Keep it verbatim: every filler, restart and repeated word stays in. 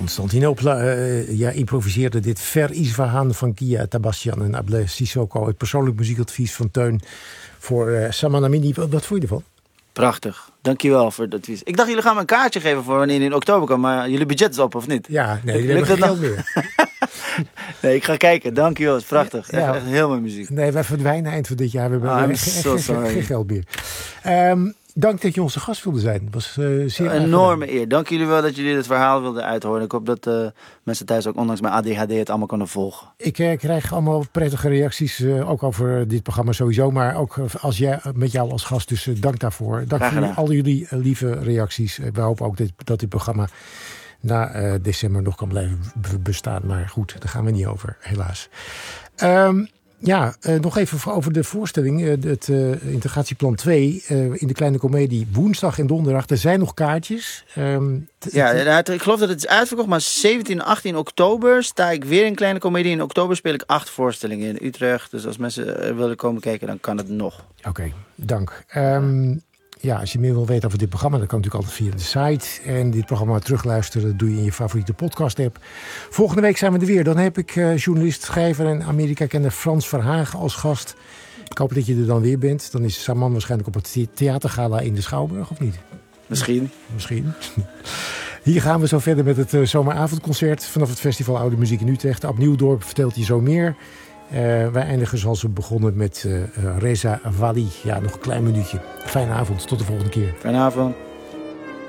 Constantinopla uh, ja, improviseerde dit Ver Isfahan van Kia Tabastian en Abdel Sissoko. Het persoonlijk muziekadvies van Teun voor uh, Saman Amini. Wat, wat vond je ervan? Prachtig. Dankjewel voor het advies. Ik dacht, jullie gaan me een kaartje geven voor wanneer in oktober komt. Maar jullie budget is op, of niet? Ja, nee, jullie hebben geen geld meer. Nee, ik ga kijken. Dankjewel. Het is prachtig. Echt, ja. echt heel mooie muziek. Nee, wij verdwijnen eind van dit jaar. We hebben Ah, echt geen, geen, geen geld meer. Um, dank dat je onze gast wilde zijn. Het was uh, zeer een enorme eer. Dank jullie wel dat jullie het verhaal wilden uithoren. Ik hoop dat uh, mensen thuis ook ondanks mijn A D H D het allemaal kunnen volgen. Ik uh, krijg allemaal prettige reacties. Uh, ook over dit programma sowieso. Maar ook als jij, met jou als gast. Dus uh, dank daarvoor. Dank voor al jullie uh, lieve reacties. Uh, we hopen ook dit, dat dit programma na uh, december nog kan blijven bestaan. Maar goed, daar gaan we niet over, helaas. Um, ja, uh, nog even over de voorstelling. Uh, het uh, integratieplan twee uh, in de Kleine Comedie woensdag en donderdag. Er zijn nog kaartjes. Um, t- ja, t- ik geloof dat het is uitverkocht. Maar zeventien en achttien oktober sta ik weer in Kleine Comedie. In oktober speel ik acht voorstellingen in Utrecht. Dus als mensen uh, willen komen kijken, dan kan het nog. Oké, okay, dank. Um, Ja, als je meer wil weten over dit programma, dan kan natuurlijk altijd via de site. En dit programma terugluisteren, dat doe je in je favoriete podcast-app. Volgende week zijn we er weer. Dan heb ik uh, journalist, schrijver en Amerika-kenner Frans Verhagen als gast. Ik hoop dat je er dan weer bent. Dan is Saman waarschijnlijk op het theatergala in de Schouwburg, of niet? Misschien. Misschien. Hier gaan we zo verder met het uh, zomeravondconcert vanaf het Festival Oude Muziek in Utrecht. Ab Nieuwdorp vertelt je zo meer. Uh, wij eindigen zoals we begonnen met uh, Reza Wali. Ja, nog een klein minuutje. Fijne avond. Tot de volgende keer. Fijne avond.